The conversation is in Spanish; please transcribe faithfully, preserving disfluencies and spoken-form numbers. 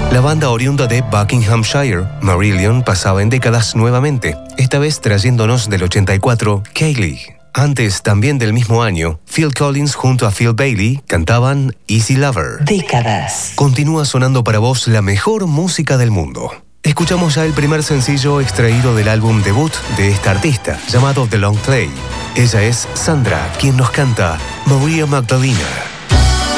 La banda oriunda de Buckinghamshire, Marillion, pasaba en décadas nuevamente, esta vez trayéndonos del ochenta y cuatro, Kayleigh. Antes, también del mismo año, Phil Collins junto a Phil Bailey cantaban Easy Lover. Décadas. Continúa sonando para vos la mejor música del mundo. Escuchamos ya el primer sencillo extraído del álbum debut de esta artista, llamado The Long Play. Ella es Sandra, quien nos canta Maria Magdalena.